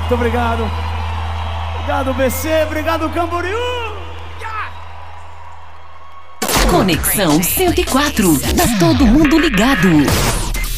Muito obrigado. Obrigado, BC. Obrigado, Camboriú. Conexão 104. Tá todo mundo ligado.